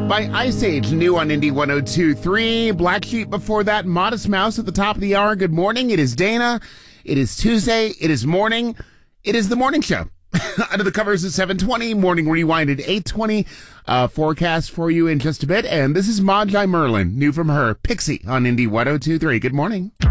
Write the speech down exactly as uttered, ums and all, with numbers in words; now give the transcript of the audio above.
By Ice Age, new on Indie one oh two point three. Black Sheep before that, Modest Mouse at the top of the hour. Good morning. It is Dana. It is Tuesday. It is morning. It is the morning show. Under the covers at seven twenty, morning rewind at eight twenty. Uh, forecast for you in just a bit. And this is Magi Merlin, new from her, Pixie on Indie one oh two point three. Good morning.